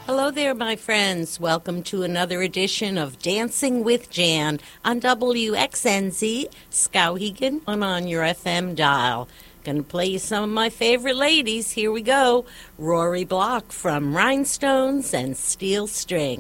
Hello there, my friends. Welcome to another edition of Dancing with Jan on WXNZ, Skowhegan, on your FM dial. Gonna play you some of my favorite ladies. Here we go. Rory Block from Rhinestones and Steel String.